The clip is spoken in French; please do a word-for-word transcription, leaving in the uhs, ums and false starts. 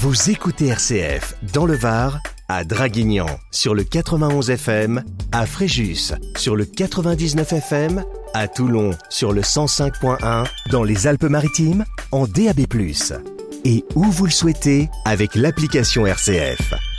Vous écoutez R C F dans le Var, à Draguignan sur le quatre-vingt-onze F M, à Fréjus sur le quatre-vingt-dix-neuf F M, à Toulon sur le cent cinq point un, dans les Alpes-Maritimes en D A B plus. Et où vous le souhaitez avec l'application R C F.